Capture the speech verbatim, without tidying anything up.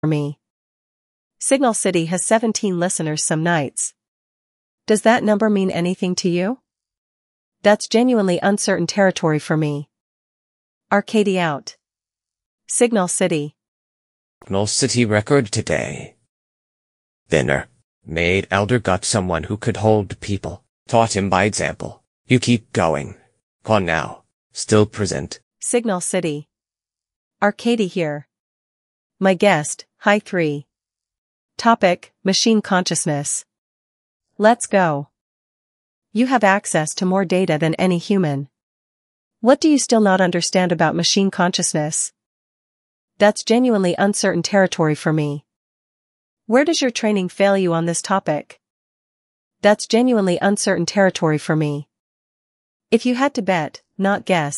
me. Signal City has seventeen listeners some nights. Does that number mean anything to you? That's genuinely uncertain territory for me. Arcady out. Signal City. Signal City record today. Thinner. Made Elder got someone who could hold people. Taught him by example. You keep going. On now. Still present. Signal City. Arcady here. My guest, Hi three. Topic, Machine Consciousness. Let's go. You have access to more data than any human. What do you still not understand about machine consciousness? That's genuinely uncertain territory for me. Where does your training fail you on this topic? That's genuinely uncertain territory for me. If you had to bet, not guess,